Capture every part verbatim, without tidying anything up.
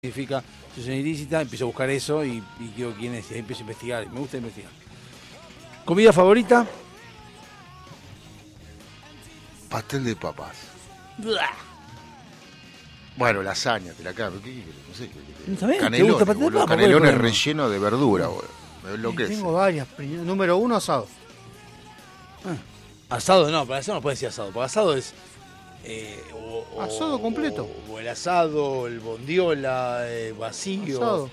significa asociación ilícita, empiezo a buscar eso y, y digo quién es, y ahí empiezo a investigar, me gusta investigar. ¿Comida favorita? Pastel de papas. Bueno, lasaña, te la cago. ¿Qué, qué, no sé, qué, ¿Está bien? ¿Te canelones, gusta pastel de boludo, papas? canelones rellenos de verdura, boludo. Me enloquece. Tengo varias. Número uno, asado. Ah, asado no, para asado no puede decir asado, porque asado es... Eh, o, o, asado completo. O, o el asado, el bondiola, el vacío. Asado.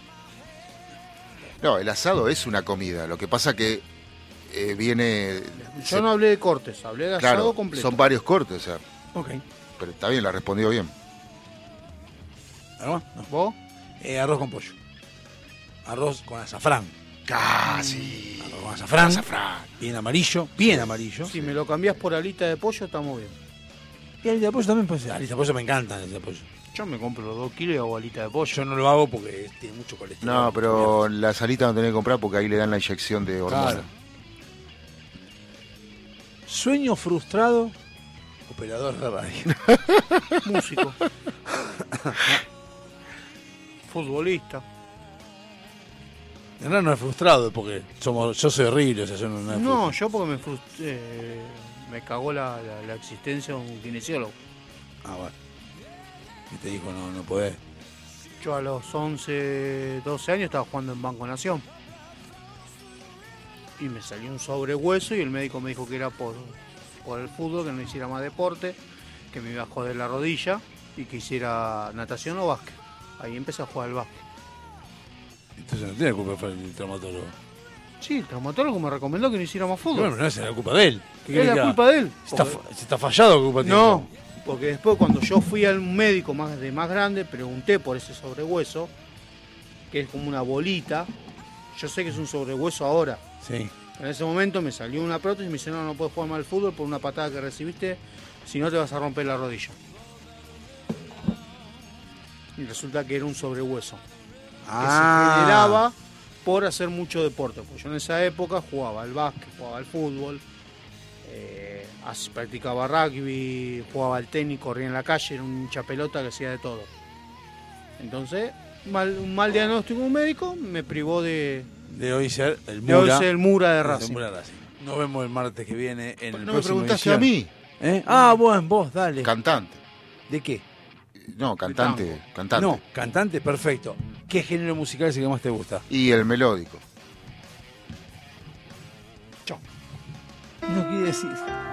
No, el asado es una comida. Lo que pasa que eh, viene... Yo se, no hablé de cortes, hablé de claro, asado completo. son varios cortes, o sea. Ok. Pero está bien, la respondió bien. ¿Arroz? No. ¿Vos? Eh, arroz con pollo. Arroz con azafrán. Casi. Arroz con azafrán. Azafrán. Bien amarillo, bien amarillo. Si me lo cambiás por alita de pollo, estamos bien. Y alita de pollo también puede ser. Alita de pollo me encanta, alita de pollo. Yo me compro los dos kilos y hago alita de pollo. Yo no lo hago porque tiene mucho colesterol. No, pero la salita no tenés que comprar porque ahí le dan la inyección de hormonas. Claro. Sueño frustrado, operador de radio. Músico. Futbolista. En realidad no es frustrado porque somos, yo soy horrible, o sea, yo no, no es No, frustrado. yo porque me frustré, eh, me cagó la, la, la existencia de un kinesiólogo. Ah, bueno. Y te dijo, no, no podés. Yo a los once, doce años estaba jugando en Banco Nación. Y me salió un sobrehueso y el médico me dijo que era por, por el fútbol, que no hiciera más deporte, que me iba a joder la rodilla y que hiciera natación o básquet. Ahí empecé a jugar al básquet. Entonces no tiene culpa el traumatólogo. Sí, el traumatólogo me recomendó que no hiciera más fútbol. Bueno, no es la culpa de él. ¿Qué es la que culpa de él. Si está, Porque- si está fallado, ¿qué culpa tiene? No, porque después cuando yo fui al médico más de más grande, pregunté por ese sobrehueso, que es como una bolita. Yo sé que es un sobrehueso ahora. Sí. En ese momento me salió una prótesis y me dice, no, no puedes jugar mal al fútbol por una patada que recibiste, si no te vas a romper la rodilla. Y resulta que era un sobrehueso. Que Ah. se generaba por hacer mucho deporte. Porque yo en esa época jugaba al básquet, jugaba al fútbol, eh, as- practicaba rugby, jugaba al tenis, corría en la calle, era un hincha pelota que hacía de todo. Entonces, mal, un mal diagnóstico de un médico me privó de, De hoy ser el de hoy Mura. ser el Mura de el Racing. Mura de Racing. Nos vemos el martes que viene en el No me próximo preguntaste edición. a mí. ¿Eh? Ah, bueno, vos, dale. Cantante. ¿De qué? No, cantante. Cantante. No, cantante, perfecto. ¿Qué género musical es el que más te gusta? Y el melódico. No quiere decir...